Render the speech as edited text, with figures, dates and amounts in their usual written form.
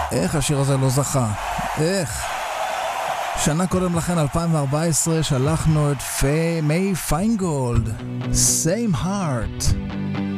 איך השיר הזה לא זכה? איך? שנה קודם לכן, 2014, שלחנו את מיי פיינגולד, Same Heart.